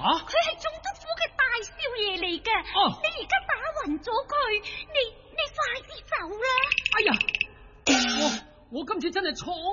佢係總督府嘅大少爺嚟嘅。 哦， 你而家打暈咗佢，你快啲走啦！ 哎呀，我今次真係錯